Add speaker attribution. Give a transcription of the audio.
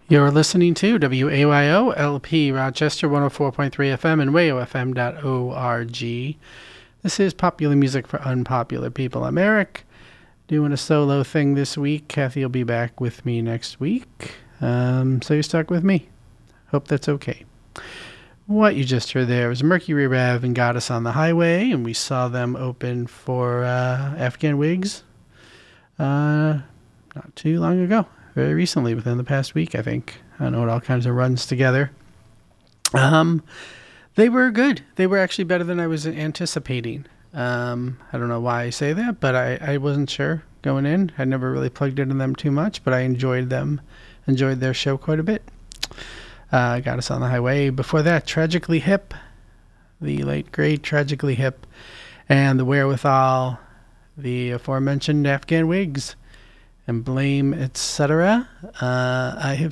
Speaker 1: You're listening to WAYO LP Rochester 104.3 FM and wayofm.org. This is Popular Music for Unpopular People. I'm Eric, doing a solo thing this week. Kathy will be back with me next week, so you're stuck with me. Hope that's okay. What you just heard there was Mercury Rev and Goddess on the Highway, and we saw them open for Afghan Wigs not too long ago. Very recently, within the past week, I think. I know it all kinds of runs together. They were good. They were actually better than I was anticipating. I don't know why I say that, but I wasn't sure going in. I never really plugged into them too much, but I enjoyed their show quite a bit. Got Us on the Highway. Before that, Tragically Hip, the late great Tragically Hip, and The Wherewithal, the aforementioned Afghan Wigs, and Blame, etc. I have